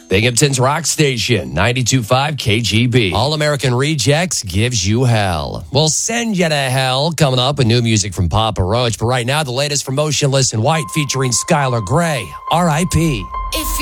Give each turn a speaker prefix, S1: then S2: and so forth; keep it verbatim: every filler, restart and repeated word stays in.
S1: Binghamton's Rock Station, ninety-two point five K G B. All American Rejects gives you hell. We'll send you to hell coming up with new music from Papa Roach. But right now, the latest from Motionless in White featuring Skylar Grey, R I P.
S2: If